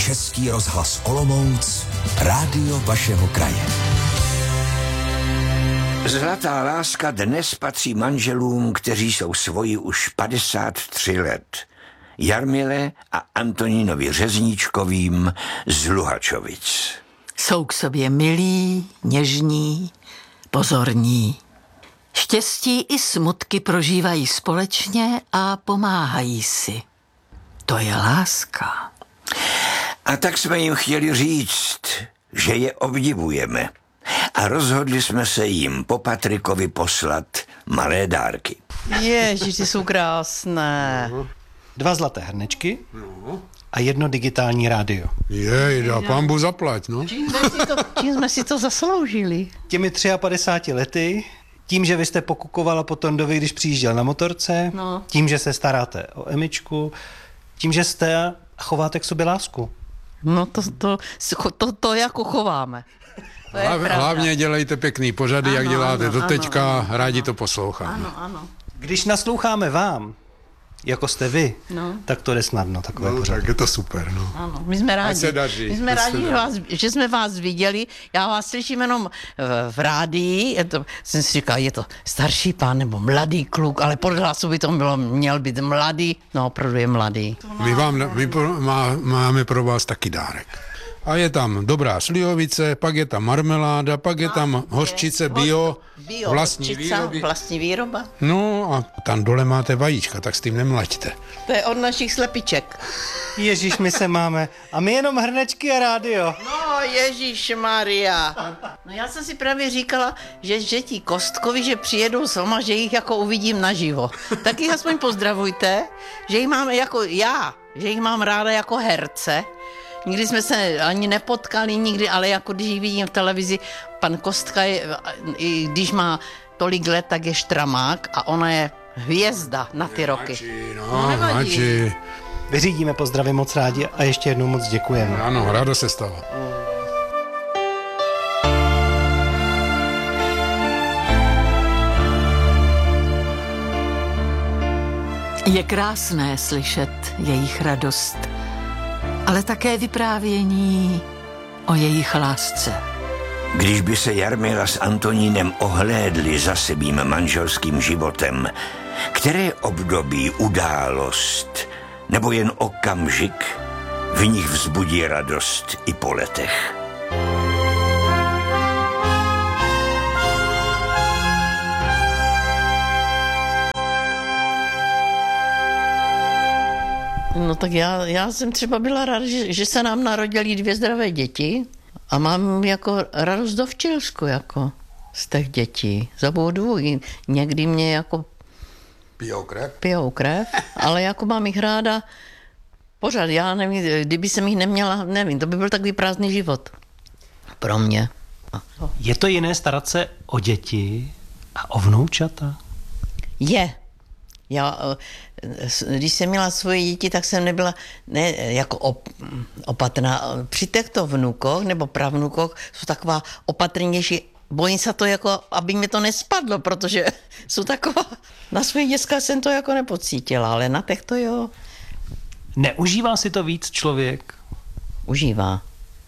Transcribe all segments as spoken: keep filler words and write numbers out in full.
Český rozhlas Olomouc, rádio vašeho kraje. Zlatá láska dnes patří manželům, kteří jsou svoji už padesát tři let. Jarmile a Antonínovi Řezníčkovým z Luhačovic. Jsou k sobě milí, něžní, pozorní. Štěstí i smutky prožívají společně a pomáhají si. To je láska. A tak jsme jim chtěli říct, že je obdivujeme. A rozhodli jsme se jim po Patrikovi poslat malé dárky. Ježiš, ty jsou krásné. Dva zlaté hrnečky a jedno digitální rádio. Jej, dá pambu zaplať, no. Čím jsme si to, čím jsme si to zasloužili? Těmi padesát lety, tím, že vy jste pokukovala po Tondovi, když přijížděl na motorce, No. tím, že se staráte o Emičku, tím, že jste a chováte k sobě lásku. No to, to, to, to jako chováme. To je Hlav, pravda. hlavně dělejte pěkný pořady, Ano, jak děláte ano, do ano, teďka, ano, rádi ano. to posloucháme. Ano, ano. Když nasloucháme vám, jako jste vy, No. tak to jde snadno, takové No, pořady. tak je to super, no. Ano, my jsme rádi. Ať se daří, My jsme ať se rádi, že, daří. vás, že jsme vás viděli. Já vás slyším jenom v, v rádii. Je to, jsem si říkal, je to starší pán nebo mladý kluk, ale podle hlasu by to bylo, měl být mladý. No, opravdu je mladý. My, vám, my pro, má, máme pro vás taky dárek. A je tam dobrá slivovice, pak je tam marmeláda, pak je tam hořčice bio, Bio, vlastní hořčica, výroby. vlastní výroba. No a tam dole máte vajíčka, tak s tím nemlaďte. To je od našich slepiček. Ježíš, my se máme. A my jenom hrnečky a rádio. No, Ježíš Maria. No já jsem si právě říkala, že, že ti Kostkovi, že přijedou sama, že jich jako uvidím naživo. Tak jich aspoň pozdravujte, že jich mám jako já, že jich mám ráda jako herce. Nikdy jsme se ani nepotkali, nikdy, ale jako když ji vidím v televizi, pan Kostka je, i když má tolik let, tak je štramák a ona je hvězda na ty roky. Mači, No, no, nevadí. mači. Vyřídíme pozdravy moc rádi a ještě jednou moc děkujeme. Ano, rádo se stalo. Je krásné slyšet jejich radost, ale také vyprávění o jejich lásce. Když by se Jarmila s Antonínem ohlédli za svým manželským životem, které období, událost nebo jen okamžik v nich vzbudí radost i po letech. No tak já, já jsem třeba byla ráda, že, že se nám narodili dvě zdravé děti a mám jako radost do včelsku jako z těch dětí. Za vodu někdy mě jako Pijou krev? pijou krev, ale jako mám jich ráda pořád. Já nevím, kdyby jsem jich neměla, nevím, to by byl takový prázdný život pro mě. Je to jiné starat se o děti a o vnoučata? Je. Já, když jsem měla svoje děti, tak jsem nebyla ne, jako op, opatrná. Při těchto vnukoch nebo pravnukoch jsou taková opatrnější. Bojím se to, jako, aby mi to nespadlo, protože jsou taková... Na svých dětskách jsem to jako nepocítila, ale na těchto jo. Neužívá si to víc člověk? Užívá.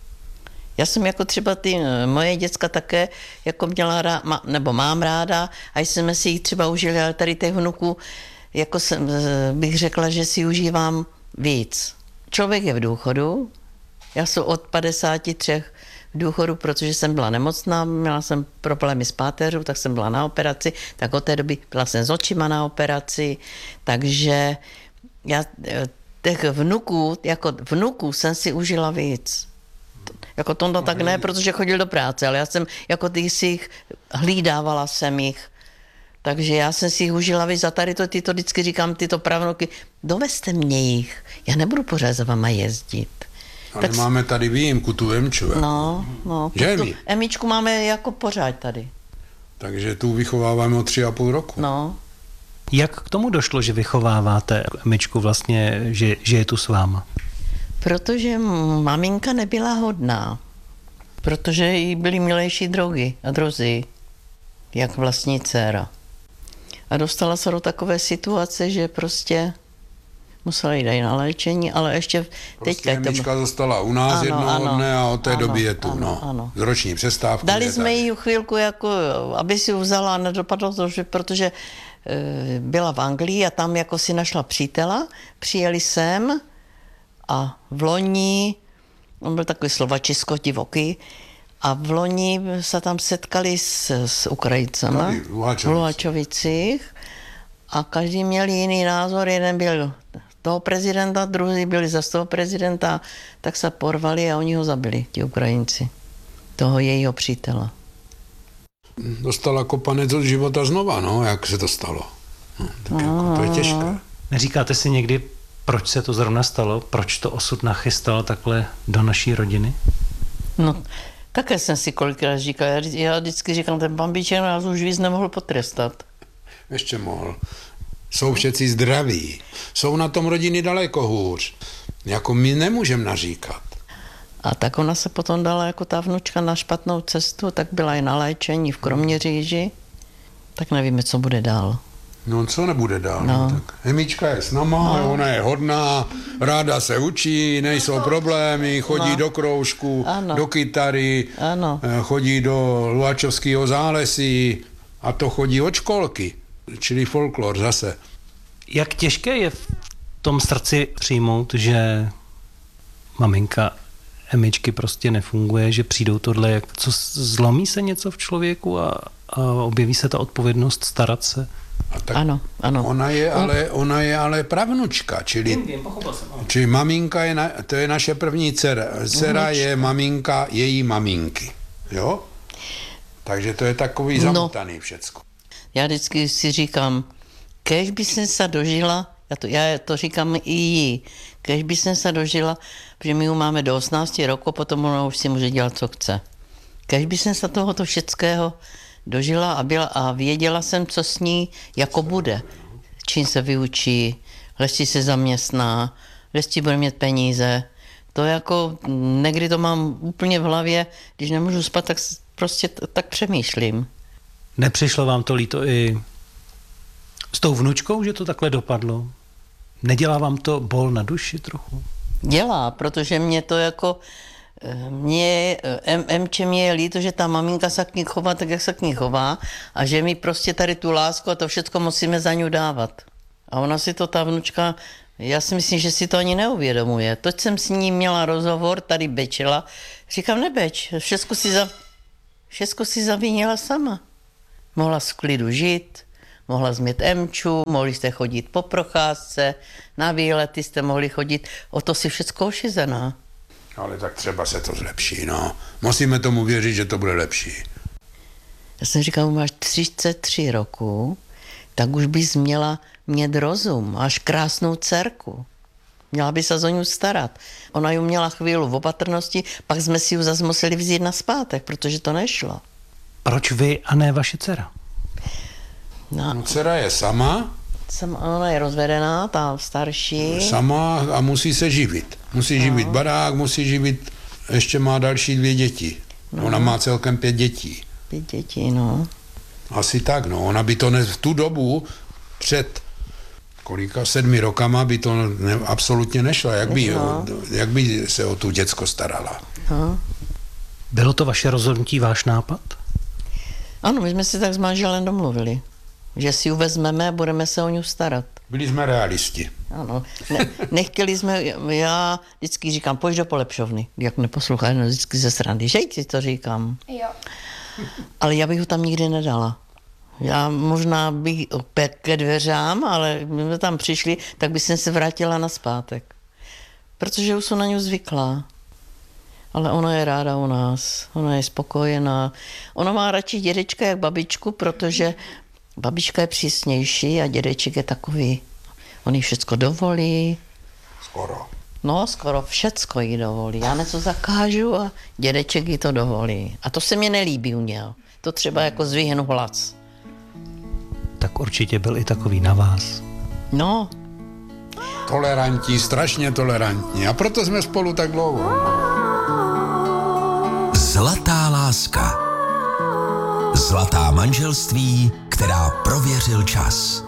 Já jsem jako třeba ty moje děcka také jako měla ráda, nebo mám ráda a jsme si jich třeba užili, ale tady těch vnuků jako jsem, bych řekla, že si užívám víc. Člověk je v důchodu, já jsem od padesáti třech v důchodu, protože jsem byla nemocná, měla jsem problémy s páteřou, tak jsem byla na operaci, tak od té doby byla jsem s očima na operaci, takže já těch vnuků, jako vnuků jsem si užila víc. Jako Tonda tak ne, protože chodil do práce, ale já jsem jako ty si jich hlídávala jsem jich. Takže já jsem si jich užila víc a tady to, ty to vždycky říkám, tyto pravnuky, dovezte mě jich, já nebudu pořád za váma jezdit. Ale Tak máme tady výjimku, tu Emču. No, no. Že Tu mi? Emičku máme jako pořád tady. Takže tu vychováváme o tři a půl roku. No. Jak k tomu došlo, že vychováváte Emičku vlastně, že, že je tu s váma? Protože maminka nebyla hodná. Protože jí byly milejší drogy a drozy, jak vlastní dcera. A dostala se do takové situace, že prostě musela jít i na léčení, ale ještě Prostě teďka... Emička to... zostala u nás ano, jednoho ano, dne a od té ano, doby je tu, ano, no. Ano. Z roční přestávky. Dali jsme jí chvilku, jako, aby si ji vzala a nedopadlo to, že, protože e, byla v Anglii a tam jako si našla přítela, přijeli sem a v loni, on byl takový slovačisko divoký, a v loni se tam setkali s, s Ukrajincama Tady, v Luhačovici. v Luhačovicích a každý měl jiný názor, jeden byl toho prezidenta, druhý byli za toho prezidenta, tak se porvali a oni ho zabili, ti Ukrajinci, toho jejího přítela. Dostala kopanec od života znova, no, jak se to stalo. No, tak jako, to je těžké. Neříkáte si někdy, proč se to zrovna stalo? Proč to osud nachystal takhle do naší rodiny? No, také jsem si kolikrát říkal, já, já vždycky říkám, ten bambiček nás už víc nemohl potrestat. Ještě mohl. Jsou všetci zdraví. Jsou na tom rodiny daleko hůř. Jako my nemůžeme naříkat. A tak ona se potom dala jako ta vnučka na špatnou cestu, tak byla i na léčení v Kroměříži. Tak nevíme, co bude dál. No co nebude dál? No. Tak Emička je s náma, no. Ona je hodná, ráda se učí, nejsou problémy, chodí no. do kroužku, ano. do kytary, ano. chodí do Luhačovského zálesí a to chodí od školky, čili folklor zase. Jak těžké je v tom srdci přijmout, že maminka Emičky prostě nefunguje, že přijdou tohle, jak, co zlomí se něco v člověku a, a objeví se ta odpovědnost starat se? A tak Ano, ano. Ona je, ale, ona je ale pravnučka, čili, Vím, vím, pochopil jsem. čili maminka je, na, to je naše první dcera. Dcera je maminka její maminky, jo? Takže to je takový zamotaný no. všecko. Já vždycky si říkám, kež by jsem se dožila, já to, já to říkám i jí, kež by jsem se dožila, protože my ju máme do osmnácti roku, potom ona už si může dělat, co chce. Kež by jsem se tohoto všeckého dožila a, byla, a věděla jsem, co s ní jako bude. Čím se vyučí, lesti se zaměstná, lesti bude mít peníze. To jako, někdy to mám úplně v hlavě, když nemůžu spát, tak prostě t- tak přemýšlím. Nepřišlo vám to líto i s tou vnučkou, že to takhle dopadlo? Nedělá vám to bol na duši trochu? Dělá, protože mě to jako, mě, em, Emče mě je líto, že ta maminka se k ní chová tak, jak se k ní chová a že mi prostě tady tu lásku a to všechno musíme za ňu dávat. A ona si to, ta vnučka, já si myslím, že si to ani neuvědomuje. Toť jsem s ní měla rozhovor, tady bečela, říkám, nebeč, všechno si, za, všechno si zavínila sama. Mohla v klidu žít, mohla změt Emču, mohli jste chodit po procházce, na výlety jste mohli chodit, o to si všecko ošizená. Ale tak třeba se to zlepší, no. Musíme tomu věřit, že to bude lepší. Já jsem říkal, máš třicet tři roku, tak už bys měla mít rozum, máš krásnou dcerku. Měla by se o ní starat. Ona ju měla chvíli v opatrnosti, pak jsme si ju zase museli vzít nazpátek, protože to nešlo. Proč vy a ne vaše dcera? No, No, dcera je sama, jsem, ona je rozvedená, ta starší. sama a musí se živit. Musí no. živit barák, musí živit, ještě má další dvě děti. No. Ona má celkem pět dětí. Pět dětí, no. Asi tak, no. Ona by to ne, v tu dobu před kolika sedmi rokama by to ne, absolutně nešlo. Jak by, no. jak by se o tu děcko starala? no. Bylo to vaše rozhodnutí, váš nápad? Ano, my jsme si tak s manželem domluvili, že si ji vezmeme a budeme se o ní starat. Byli jsme realisti. Ano, ne, nechtěli jsme, já vždycky říkám, pojď do polepšovny, jak neposloucháš, no vždycky ze srandy, že ti to říkám. Jo. Ale já bych ho tam nikdy nedala. Já možná bych opět ke dveřám, ale my jsme tam přišli, tak bych se vrátila nazpátek. Protože už jsem na ňu zvyklá. Ale ona je ráda u nás, ona je spokojená. Ona má radši dědečka jak babičku, protože babička je přísnější a dědeček je takový. On jí všecko dovolí. Skoro. No, skoro všecko jí dovolí. Já něco zakážu a dědeček jí to dovolí. A to se mi nelíbí u něho. To třeba jako zvyhnu hlas. Tak určitě byl i takový na vás. No. Tolerantní, strašně tolerantní. A proto jsme spolu tak dlouho. Zlatá láska. Zlatá manželství, která prověřil čas.